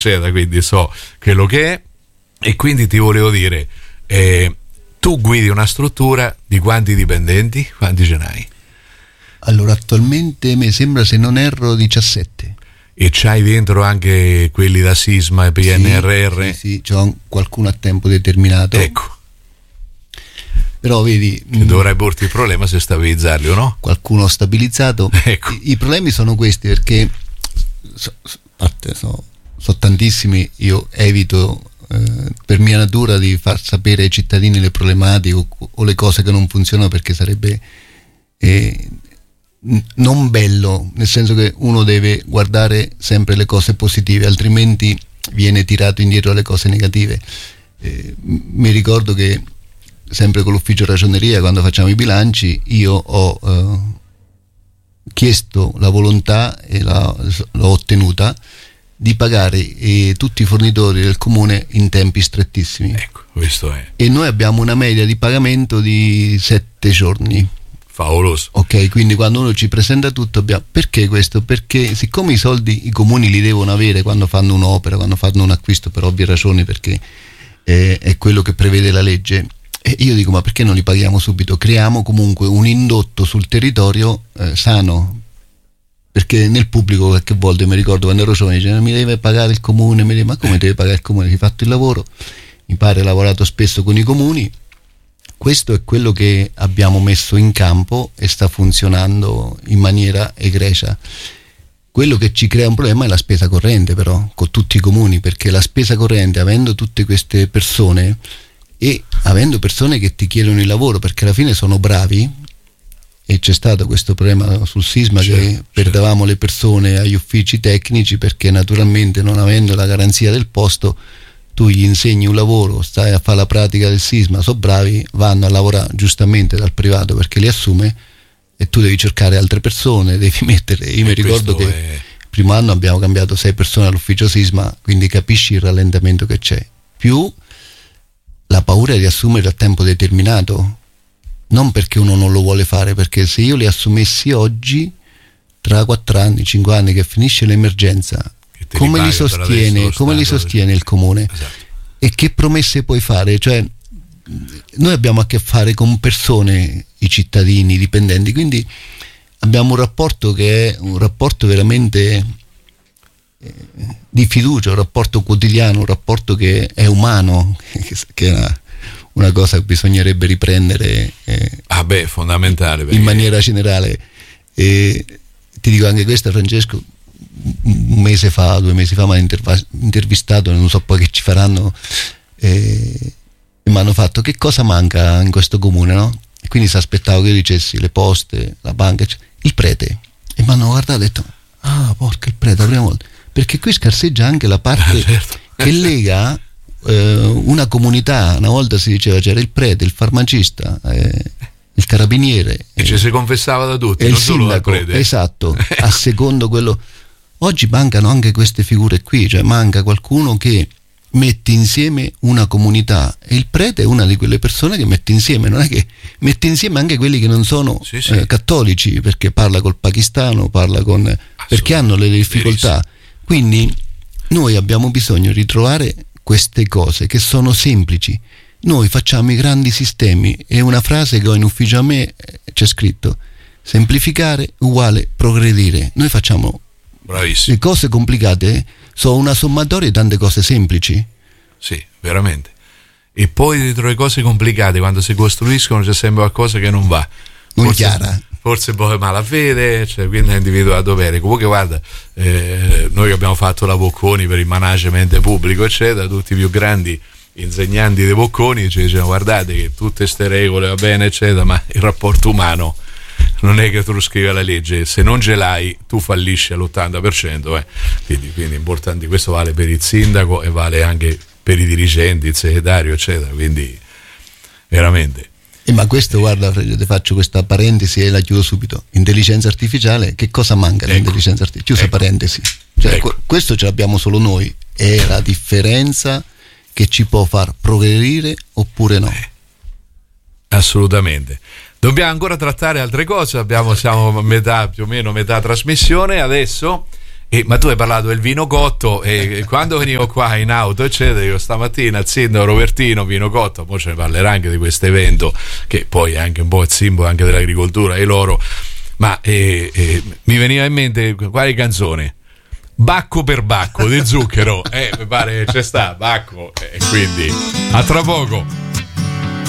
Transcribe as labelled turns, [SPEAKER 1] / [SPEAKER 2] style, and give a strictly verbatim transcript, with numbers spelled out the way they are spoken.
[SPEAKER 1] eccetera, quindi so quello che è. E quindi ti volevo dire, eh, tu guidi una struttura di quanti dipendenti? Quanti ce n'hai?
[SPEAKER 2] Allora, attualmente mi sembra, se non erro, diciassette.
[SPEAKER 1] E c'hai dentro anche quelli da Sisma e P N R R?
[SPEAKER 2] Sì, sì, sì, c'ho qualcuno a tempo determinato.
[SPEAKER 1] Ecco.
[SPEAKER 2] Però vedi,
[SPEAKER 1] che dovrai porti il problema se stabilizzarli o no?
[SPEAKER 2] Qualcuno stabilizzato.
[SPEAKER 1] Ecco.
[SPEAKER 2] I, I problemi sono questi, perché so, so, so, so tantissimi, io evito eh, per mia natura di far sapere ai cittadini le problematiche o, o le cose che non funzionano, perché sarebbe eh, non bello, nel senso che uno deve guardare sempre le cose positive, altrimenti viene tirato indietro le cose negative. Eh, mi ricordo che sempre con l'ufficio ragioneria, quando facciamo i bilanci, io ho eh, chiesto la volontà, e la, l'ho ottenuta, di pagare eh, tutti i fornitori del comune in tempi strettissimi.
[SPEAKER 1] Ecco, questo è.
[SPEAKER 2] E noi abbiamo una media di pagamento di sette giorni.
[SPEAKER 1] Favoloso.
[SPEAKER 2] Ok, quindi quando uno ci presenta tutto abbiamo... Perché questo? Perché siccome i soldi i comuni li devono avere quando fanno un'opera, quando fanno un acquisto, per ovvie ragioni, perché eh, è quello che prevede la legge. E io dico, ma perché non li paghiamo subito? Creiamo comunque un indotto sul territorio eh, sano, perché nel pubblico qualche volta, mi ricordo quando ero giovane, dicevano, mi deve pagare il comune, mi deve... ma come deve pagare il comune? Che hai fatto il lavoro? Mi pare, ha lavorato spesso con i comuni. Questo è quello che abbiamo messo in campo e sta funzionando in maniera egregia. Quello che ci crea un problema è la spesa corrente, però, con tutti i comuni, perché la spesa corrente, avendo tutte queste persone e avendo persone che ti chiedono il lavoro, perché alla fine sono bravi, e c'è stato questo problema sul sisma, certo, che perdevamo certo. le persone agli uffici tecnici, perché naturalmente, non avendo la garanzia del posto, tu gli insegni un lavoro, stai a fare la pratica del sisma, sono bravi, vanno a lavorare giustamente dal privato perché li assume, e tu devi cercare altre persone, devi mettere. Io e mi ricordo che è... il primo anno abbiamo cambiato sei persone all'ufficio sisma, quindi capisci il rallentamento che c'è, più la paura di assumere a tempo determinato, non perché uno non lo vuole fare, perché se io li assumessi oggi, tra quattro anni, cinque anli che finisce l'emergenza, come li sostiene, come li sostiene il comune? Esatto. E che promesse puoi fare? Cioè, noi abbiamo a che fare con persone, i cittadini, i dipendenti, quindi abbiamo un rapporto che è un rapporto veramente eh, di fiducia, un rapporto quotidiano, un rapporto che è umano, che è una, una cosa che bisognerebbe riprendere eh,
[SPEAKER 1] ah beh, fondamentale, perché...
[SPEAKER 2] in maniera generale. E ti dico anche questa, Francesco, un mese fa, due mesi fa mi hanno intervistato, non so poi che ci faranno, eh, e mi hanno fatto: che cosa manca in questo comune, no? E quindi si aspettavo che io dicessi le poste, la banca, cioè, il prete, e mi hanno guardato e detto: ah, porca, il prete, la prima volta, perché qui scarseggia anche la parte certo. che lega eh, una comunità. Una volta si diceva c'era il prete, il farmacista, eh, il carabiniere,
[SPEAKER 1] e ci si confessava da tutti,
[SPEAKER 2] e
[SPEAKER 1] non
[SPEAKER 2] il
[SPEAKER 1] solo
[SPEAKER 2] sindaco,
[SPEAKER 1] prete.
[SPEAKER 2] esatto, a secondo quello. Oggi mancano anche queste figure qui, cioè manca qualcuno che mette insieme una comunità, e il prete è una di quelle persone che mette insieme, non è che mette insieme anche quelli che non sono sì, sì. Eh, cattolici, perché parla col pakistano, parla con perché hanno le difficoltà. Verissimo. Quindi noi abbiamo bisogno di trovare queste cose che sono semplici. Noi facciamo i grandi sistemi, e una frase che ho in ufficio a me c'è scritto: semplificare uguale progredire. Noi facciamo
[SPEAKER 1] Bravissimo.
[SPEAKER 2] le cose complicate sono una sommatoria di tante cose semplici.
[SPEAKER 1] Sì, veramente. E poi dietro le cose complicate, quando si costruiscono, c'è sempre qualcosa che non va.
[SPEAKER 2] Non
[SPEAKER 1] forse,
[SPEAKER 2] chiara.
[SPEAKER 1] Forse poi malafede, cioè, quindi è individuato bene. Comunque guarda, eh, noi che abbiamo fatto la Bocconi per il management pubblico, eccetera, tutti i più grandi insegnanti dei Bocconi ci dicevano: guardate che tutte ste regole va bene, eccetera, ma il rapporto umano non è che tu scrivi la legge, se non ce l'hai tu fallisci all'ottanta per cento, eh. quindi, quindi è importante. Questo vale per il sindaco e vale anche per i dirigenti, il segretario, eccetera, quindi veramente.
[SPEAKER 2] Eh, ma questo, guarda, ti faccio questa parentesi e la chiudo subito. Intelligenza artificiale, che cosa manca ecco. l'intelligenza artificiale? Chiusa ecco. parentesi, cioè, ecco. questo ce l'abbiamo solo noi, è la differenza che ci può far progredire oppure no.
[SPEAKER 1] Eh, assolutamente. Dobbiamo ancora trattare altre cose, abbiamo, siamo a metà, più o meno metà trasmissione adesso, E, ma tu hai parlato del vino cotto, e quando venivo qua in auto eccetera, io stamattina al sindaco Robertino vino cotto, poi ce ne parlerà anche di questo evento che poi è anche un po' il simbolo anche dell'agricoltura e loro, ma eh, eh, mi veniva in mente quale canzone? Bacco per bacco di Zucchero, eh mi pare c'è sta Bacco, e eh, quindi a tra poco.